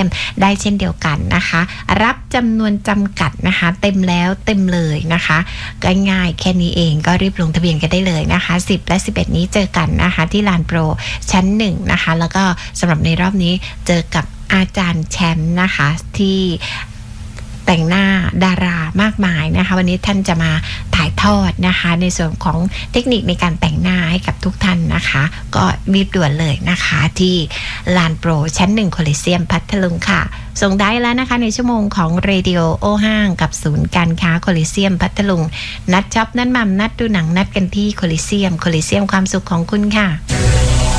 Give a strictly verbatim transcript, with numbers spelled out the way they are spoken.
ได้เช่นเดียวกันนะคะรับจำนวนจำกัดนะคะเต็มแล้วเต็มเลยนะคะง่ายๆแค่นี้เองก็รีบลงทะเบียนกันได้เลยนะคะสิบและสิบเอ็ดนี้เจอกันนะคะที่ลานโปรชั้นหนึ่งนะคะแล้วก็สำหรับในรอบนี้เจอกับอาจารย์แชมป์นะคะที่แต่งหน้าดารามากมายนะคะวันนี้ท่านจะมาถ่ายทอดนะคะในส่วนของเทคนิคในการแต่งหน้าให้กับทุกท่านนะคะก็รีบด่วนเลยนะคะที่ลานโปรชั้นหนึ่งโคลิเซียมพัทลุงค่ะส่งได้แล้วนะคะในชั่วโมงของเรดิโอโอห้างกับศูนย์การค้าโคลิเซียมพัทลุงนัดช็อปนัดมัมนัดดูหนังนัดกันที่โคลิเซียมโคลิเซียมความสุขของคุณค่ะ